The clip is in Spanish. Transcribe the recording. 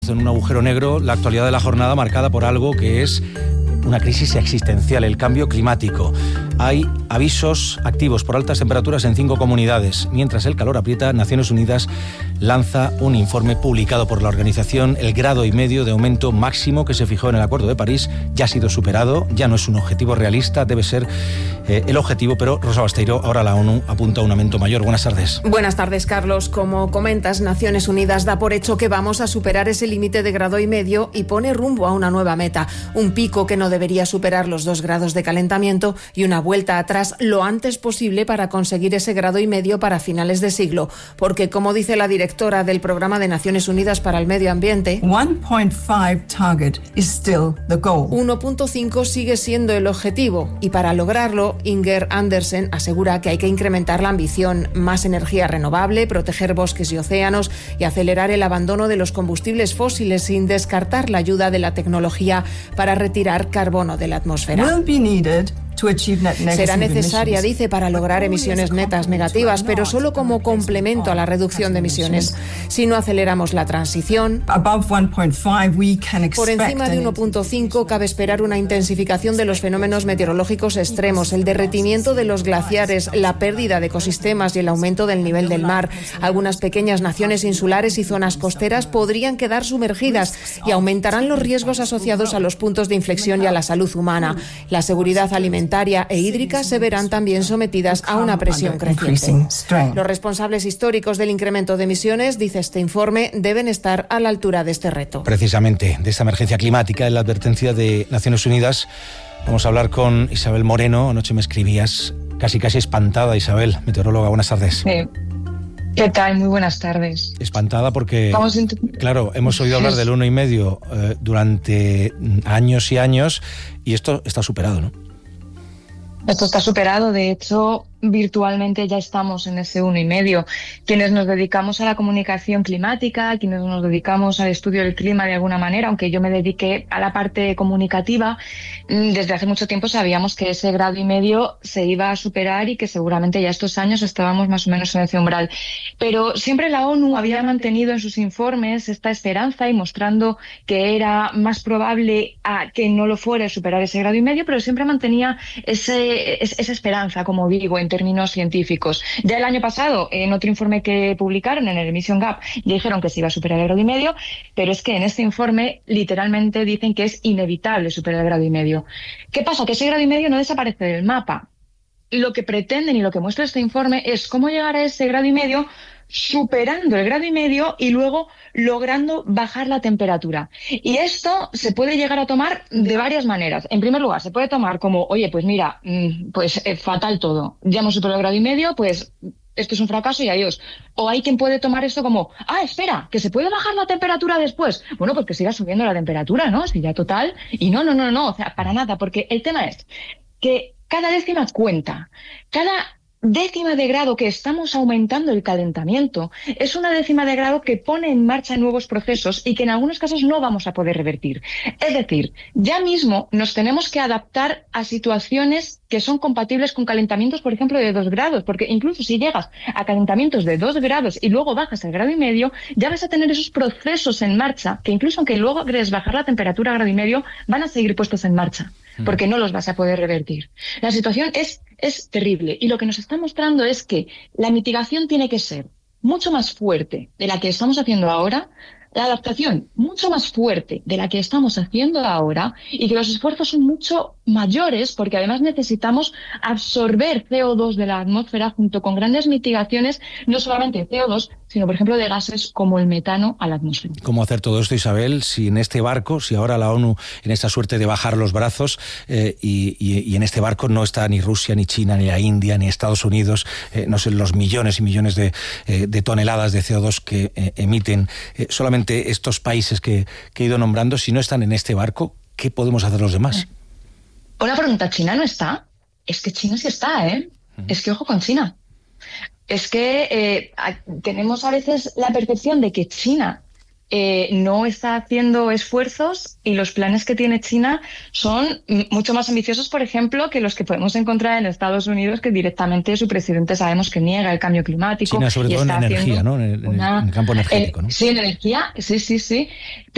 en un agujero negro, la actualidad de la jornada marcada por algo que es una crisis existencial, el cambio climático. Hay avisos activos por altas temperaturas en 5 comunidades. Mientras el calor aprieta, Naciones Unidas lanza un informe publicado por la organización. El 1,5 grados de aumento máximo que se fijó en el Acuerdo de París ya ha sido superado, ya no es un objetivo realista, debe ser el objetivo, pero Rosa Basteiro, ahora la ONU apunta a un aumento mayor. Buenas tardes. Buenas tardes, Carlos. Como comentas, Naciones Unidas da por hecho que vamos a superar ese límite de 1,5 grados y pone rumbo a una nueva meta, un pico que no debería superar los 2 grados de calentamiento y una vuelta atrás lo antes posible para conseguir ese 1,5 grados para finales de siglo, porque como dice la directora del Programa de Naciones Unidas para el Medio Ambiente, 1.5 target is still the goal. 1.5 sigue siendo el objetivo y para lograrlo, Inger Andersen asegura que hay que incrementar la ambición, más energía renovable, proteger bosques y océanos y acelerar el abandono de los combustibles fósiles sin descartar la ayuda de la tecnología para retirar carbono de la atmósfera. Será necesaria, dice, para lograr emisiones netas negativas, pero solo como complemento a la reducción de emisiones. Si no aceleramos la transición, por encima de 1.5 cabe esperar una intensificación de los fenómenos meteorológicos extremos, el derretimiento de los glaciares, la pérdida de ecosistemas y el aumento del nivel del mar. Algunas pequeñas naciones insulares y zonas costeras podrían quedar sumergidas y aumentarán los riesgos asociados a los puntos de inflexión y a la salud humana. La seguridad alimentaria e hídrica se verán también sometidas a una presión creciente. Los responsables históricos del incremento de emisiones, dice este informe, deben estar a la altura de este reto. Precisamente de esta emergencia climática, en la advertencia de Naciones Unidas, vamos a hablar con Isabel Moreno. Anoche me escribías casi espantada, Isabel, meteoróloga. Buenas tardes. Sí. ¿Qué tal? Muy buenas tardes. Espantada porque, claro, hemos oído hablar del 1,5 durante años y años y esto está superado, ¿no? Esto está superado, de hecho, virtualmente ya estamos en ese 1,5. Quienes nos dedicamos a la comunicación climática, quienes nos dedicamos al estudio del clima de alguna manera, aunque yo me dediqué a la parte comunicativa, desde hace mucho tiempo sabíamos que ese 1,5 grados se iba a superar y que seguramente ya estos años estábamos más o menos en ese umbral. Pero siempre la ONU había mantenido en sus informes esta esperanza y mostrando que era más probable que no lo fuera superar ese 1,5 grados, pero siempre mantenía esa esperanza, como digo, en términos científicos. Ya el año pasado, en otro informe que publicaron en el Emission Gap, dijeron que se iba a superar el 1,5 grados, pero es que en este informe literalmente dicen que es inevitable superar el 1,5 grados. ¿Qué pasa? Que ese 1,5 grados no desaparece del mapa. Lo que pretenden y lo que muestra este informe es cómo llegar a ese 1,5 grados superando el 1,5 grados y luego logrando bajar la temperatura. Y esto se puede llegar a tomar de varias maneras. En primer lugar, se puede tomar como, oye, pues mira, fatal todo. Ya hemos superado el 1,5 grados, pues esto es un fracaso y adiós. O hay quien puede tomar esto como, espera, que se puede bajar la temperatura después. Bueno, pues que siga subiendo la temperatura, ¿no? Si ya total. Y no, o sea, para nada, porque el tema es que cada décima cuenta. Cada décima de grado que estamos aumentando el calentamiento es una décima de grado que pone en marcha nuevos procesos y que en algunos casos no vamos a poder revertir. Es decir, ya mismo nos tenemos que adaptar a situaciones que son compatibles con calentamientos, por ejemplo, de 2 grados, porque incluso si llegas a calentamientos de 2 grados y luego bajas al 1,5 grados, ya vas a tener esos procesos en marcha que incluso aunque luego quieres bajar la temperatura a 1,5 grados, van a seguir puestos en marcha, porque no los vas a poder revertir. La situación es terrible y lo que nos está mostrando es que la mitigación tiene que ser mucho más fuerte de la que estamos haciendo ahora, la adaptación mucho más fuerte de la que estamos haciendo ahora y que los esfuerzos son mucho mayores porque además necesitamos absorber CO2 de la atmósfera junto con grandes mitigaciones, no solamente CO2, sino por ejemplo de gases como el metano a la atmósfera. ¿Cómo hacer todo esto, Isabel, si en este barco, si ahora la ONU en esta suerte de bajar los brazos y en este barco no está ni Rusia, ni China, ni la India, ni Estados Unidos, no sé, los millones y millones de toneladas de CO2 que emiten solamente estos países que he ido nombrando, si no están en este barco, ¿qué podemos hacer los demás? Una pregunta, ¿China no está? Es que China sí está, ¿eh? Es que ojo con China. Es que tenemos a veces la percepción de que China no está haciendo esfuerzos y los planes que tiene China son mucho más ambiciosos, por ejemplo, que los que podemos encontrar en Estados Unidos, que directamente su presidente sabemos que niega el cambio climático. China sobre todo en energía, ¿no? En el campo energético, ¿no? Sí, en energía, sí.